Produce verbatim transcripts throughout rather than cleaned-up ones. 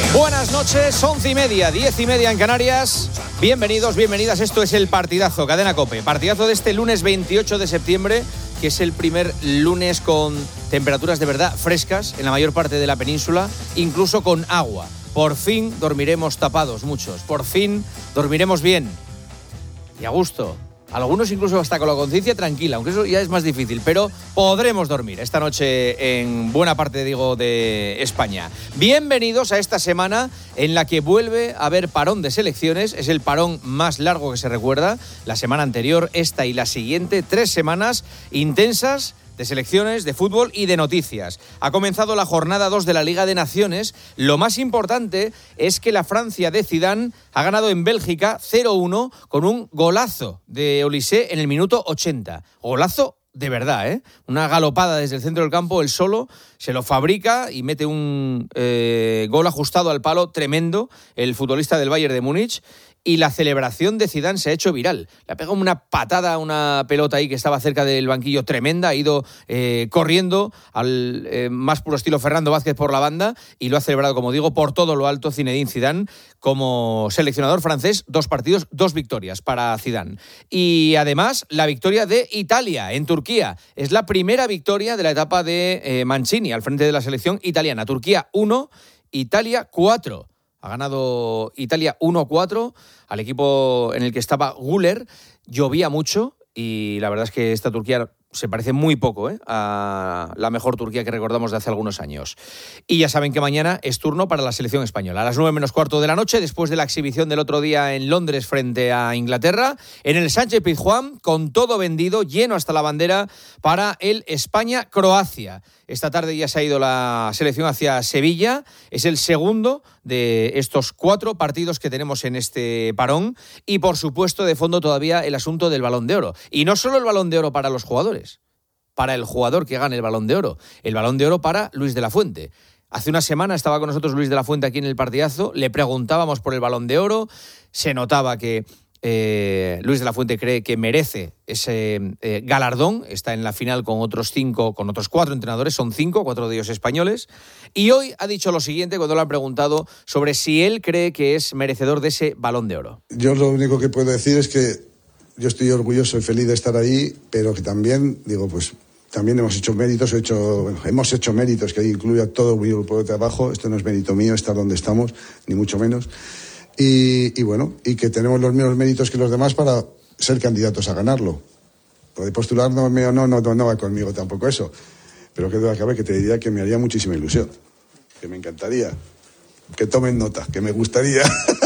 Buenas noches, once y media, diez y media en Canarias. Bienvenidos, bienvenidas. Esto es el partidazo, Cadena COPE. Partidazo de este lunes veintiocho de septiembre, que es el primer lunes con temperaturas de verdad frescas en la mayor parte de la península, incluso con agua. Por fin dormiremos tapados muchos. Por fin dormiremos bien y a gusto. Algunos incluso hasta con la conciencia tranquila, aunque eso ya es más difícil, pero podremos dormir esta noche en buena parte, digo, de España. Bienvenidos a esta semana en la que vuelve a haber parón de selecciones. Es el parón más largo que se recuerda. La semana anterior, esta y la siguiente, tres semanas intensas de selecciones, de fútbol y de noticias. Ha comenzado la jornada dos de la Liga de Naciones. Lo más importante es que la Francia de Zidane ha ganado en Bélgica cero uno con un golazo de Olise en el minuto ochenta. Golazo de verdad, ¿eh? Una galopada desde el centro del campo, él solo se lo fabrica y mete un eh, gol ajustado al palo tremendo, el futbolista del Bayern de Múnich. Y la celebración de Zidane se ha hecho viral. Le ha pegado una patada a una pelota ahí que estaba cerca del banquillo tremenda, ha ido eh, corriendo al eh, más puro estilo Fernando Vázquez por la banda y lo ha celebrado, como digo, por todo lo alto Zinedine Zidane como seleccionador francés. Dos partidos, dos victorias para Zidane. Y además la victoria de Italia en Turquía. Es la primera victoria de la etapa de eh, Mancini al frente de la selección italiana. Turquía uno, Italia cuatro. Ha ganado Italia uno a cuatro al equipo en el que estaba Güler. Llovía mucho y la verdad es que esta Turquía se parece muy poco ¿eh? a la mejor Turquía que recordamos de hace algunos años. Y ya saben que mañana es turno para la selección española. A las nueve menos cuarto de la noche, después de la exhibición del otro día en Londres frente a Inglaterra, en el Sánchez-Pizjuán, con todo vendido, lleno hasta la bandera para el España-Croacia. Esta tarde ya se ha ido la selección hacia Sevilla. Es el segundo de estos cuatro partidos que tenemos en este parón. Y, por supuesto, de fondo todavía el asunto del Balón de Oro. Y no solo el Balón de Oro para los jugadores, para el jugador que gane el Balón de Oro. El Balón de Oro para Luis de la Fuente. Hace una semana estaba con nosotros Luis de la Fuente aquí en el partidazo. Le preguntábamos por el Balón de Oro. Se notaba que Eh, Luis de la Fuente cree que merece ese eh, galardón. Está en la final con otros cinco, con otros cuatro entrenadores, son cinco, cuatro de ellos españoles. Y hoy ha dicho lo siguiente cuando le han preguntado sobre si él cree que es merecedor de ese Balón de Oro. Yo lo único que puedo decir es que yo estoy orgulloso y feliz de estar ahí, pero que también, digo, pues también hemos hecho méritos, he hecho, bueno, hemos hecho méritos, que ahí incluye a todo mi grupo de trabajo. Esto no es mérito mío estar donde estamos, ni mucho menos. Y, y bueno, y que tenemos los mismos méritos que los demás para ser candidatos a ganarlo. Poder postular no, no, no, no, no va conmigo tampoco eso. Pero que duda cabe que te diría que me haría muchísima ilusión. Que me encantaría. Que tomen nota, que me gustaría.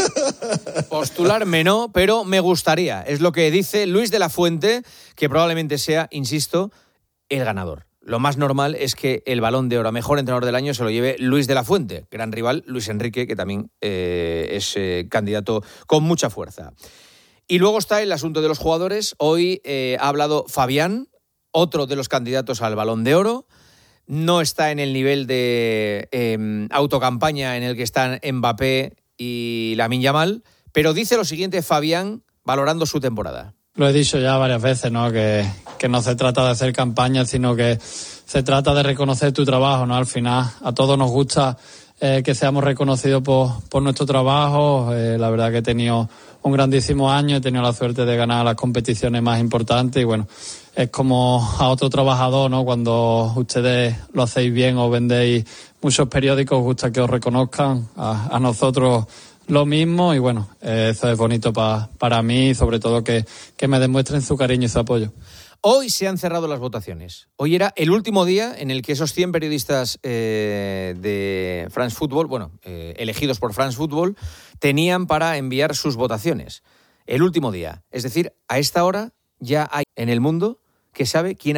Postularme no, pero me gustaría. Es lo que dice Luis de la Fuente, que probablemente sea, insisto, el ganador. Lo más normal es que el Balón de Oro a Mejor Entrenador del Año se lo lleve Luis de la Fuente, gran rival Luis Enrique, que también eh, es eh, candidato con mucha fuerza. Y luego está el asunto de los jugadores. Hoy eh, ha hablado Fabián, otro de los candidatos al Balón de Oro. No está en el nivel de eh, autocampaña en el que están Mbappé y Lamine Yamal, pero dice lo siguiente Fabián valorando su temporada. Lo he dicho ya varias veces, ¿no? Que, que no se trata de hacer campaña, sino que se trata de reconocer tu trabajo, ¿no? Al final, a todos nos gusta eh, que seamos reconocidos por, por nuestro trabajo. Eh, la verdad que he tenido un grandísimo año, he tenido la suerte de ganar las competiciones más importantes y bueno, es como a otro trabajador, ¿no? Cuando ustedes lo hacéis bien o vendéis muchos periódicos, os gusta que os reconozcan. A, a nosotros lo mismo y bueno, eh, eso es bonito pa, para mí y sobre todo que, que me demuestren su cariño y su apoyo. Hoy se han cerrado las votaciones. Hoy era el último día en el que esos cien periodistas eh, de France Football, bueno, eh, elegidos por France Football, tenían para enviar sus votaciones. El último día. Es decir, a esta hora ya hay en el mundo que sabe quién